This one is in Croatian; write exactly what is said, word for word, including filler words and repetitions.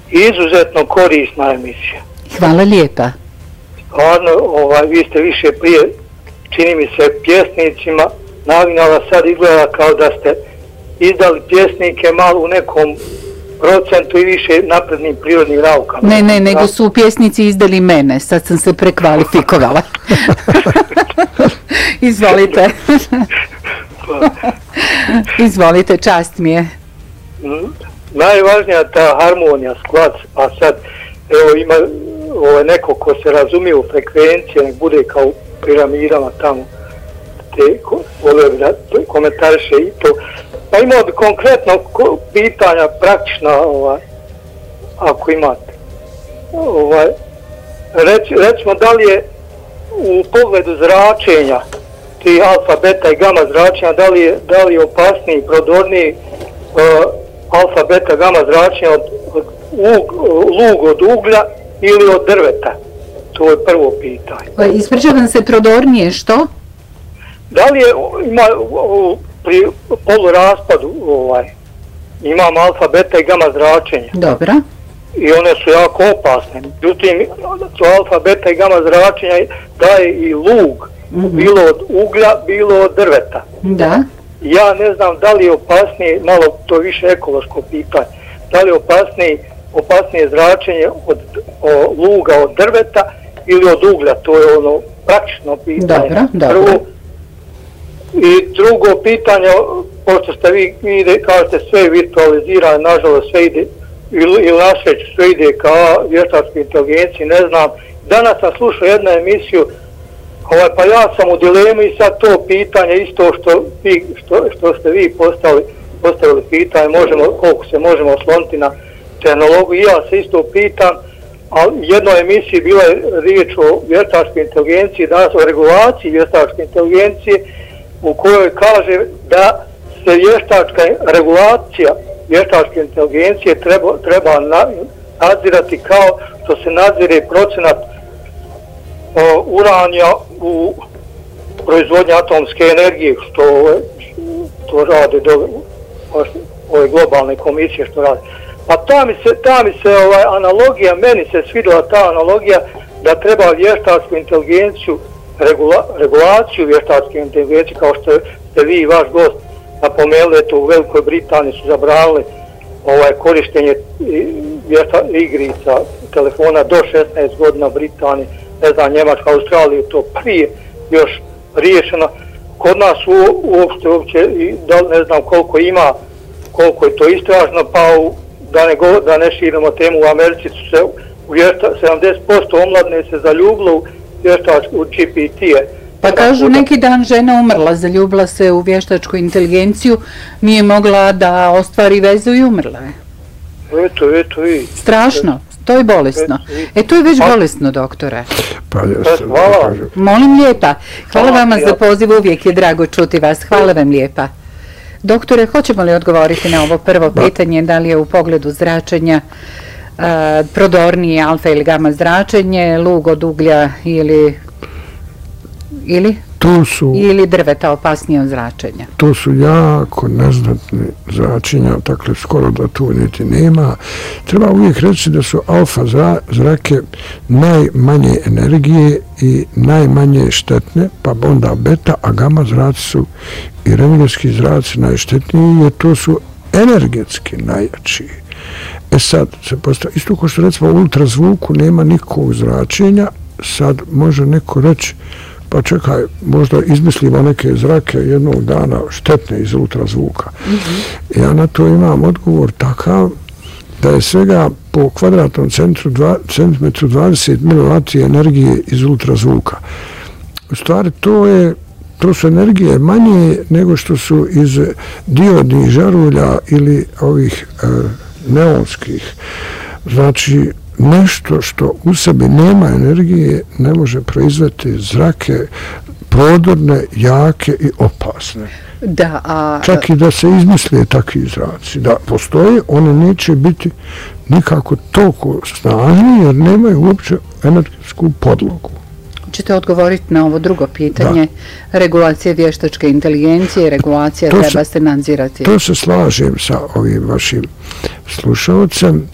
Izuzetno korisna emisija. Hvala lijepa. Stvarno, ovaj, vi ste više prije, čini mi se, pjesnicima naginala, sad izgleda kao da ste izdali pjesnike malo u nekom procentu i više naprednim prirodnim naukama. Ne, ne, nego su pjesnici izdali mene, sad sam se prekvalifikovala. Izvolite. Izvolite, čast mi je. Najvažnija ta harmonija, sklad, a sad evo ima ovaj, neko ko se razumije u frekvencije, nek bude kao u piramidama tamo, te volio bi da komentariše i to. Pa imao bi konkretno pitanja praktična, ovaj, ako imate. Ovaj, reć, recimo da li je u pogledu zračenja, ti alfa, beta i gama zračenja, da li je, da li je opasniji, prodorniji uh, alfa, beta, gama zračenja od, od ug, lug od uglja ili od drveta? To je prvo pitanje. Ispričavam se, prodornije što? Da li je, ima u, pri poluraspadu ovaj, imam alfa, beta i gama zračenja. Dobro. I one su jako opasne. Međutim, to alfa, beta i gama zračenja daje i lug, mm-hmm. bilo od uglja, bilo od drveta. Da. Ja ne znam da li je opasnije, malo to više ekološko pitanje, da li je opasnije, opasnije zračenje od o, luga od drveta ili od uglja, to je ono praktično pitanje. Dobro, dobro. Prvo, i drugo pitanje, pošto ste vi, vi ide, kažete sve virtualizirane, nažalost sve ide, ili, ili naše sve ide kao vještačkoj inteligenciji, ne znam. Danas sam slušao jednu emisiju, ovaj, pa ja sam u dilemi i sad to pitanje isto što, vi, što, što ste vi postavili, postavili pitanje, možemo, koliko se možemo osloniti na tehnologiju, ja se isto pitam, ali u jednoj emisiji bila je riječ o vještačkoj inteligenciji, danas o regulaciji vještačke inteligencije, u kojoj kaže da se vještačka regulacija vještačke inteligencije treba, treba nadzirati kao što se nadzire procenat o, uranija u proizvodnji atomske energije, što to rade do ove globalne komisije što rade. Pa ta mi se, ta mi se ovaj, analogija, meni se svidjela ta analogija da treba vještačku inteligenciju Regula, regulaciju vještačke inteligencije, kao što ste vi i vaš gost napomenuli, eto u Velikoj Britaniji su zabranili ovaj, korištenje vješta, igrica telefona do šesnaest godina u Britaniji, ne znam, Njemačka, Australija, to prije još riješeno. Kod nas u, uopšte, uopće, da, ne znam koliko ima, koliko je to istražno, pa u, da, ne go, da ne širimo temu, u Americi su se u vješta, sedamdeset posto omladne se zaljubilo u vještačku u G P T-e. Pa kažu neki dan žena umrla, zaljubila se u vještačku inteligenciju, nije mogla da ostvari vezu i umrla je. Eto, eto i. Strašno, to je bolesno. E, to je već bolesno, doktore. Pa jeste. Hvala. Molim lijepa. Hvala vama za poziv, uvijek je drago čuti vas. Hvala vam lijepa. Doktore, hoćemo li odgovoriti na ovo prvo pitanje, da li je u pogledu zračenja uh, prodornije alfa ili gama zračenje, lug od uglja ili ili to su, ili drveta opasnije od zračenja? To su jako neznatne zračenja, dakle skoro da tu niti nema. Treba uvijek reći da su alfa zra, zrake najmanje energije i najmanje štetne, pa onda beta, a gama zraci su i rengenski zraci najštetniji, jer to su energetski najjačiji. E sad, se postav, isto kao što recimo u ultrazvuku nema nikakvog zračenja, sad može neko reći, pa čekaj, možda izmislimo neke zrake jednog dana štetne iz ultrazvuka. Mm-hmm. Ja na to imam odgovor takav da je svega po kvadratnom centru dva, centimetru dvadeset milovati energije iz ultrazvuka. U stvari to je to su energije manje nego što su iz diodnih žarulja ili ovih e, neonskih. Znači, nešto što u sebi nema energije ne može proizvesti zrake prodorne, jake i opasne. Da, a... Čak i da se izmisle takvi zraci. Da postoje, one neće biti nikako toliko snažni jer nemaju uopće energetsku podlogu. Ćete odgovoriti na ovo drugo pitanje, da. Regulacija vještačke inteligencije, regulacija to treba se, se nadzirati. To se slažem sa ovim vašim slušalcem.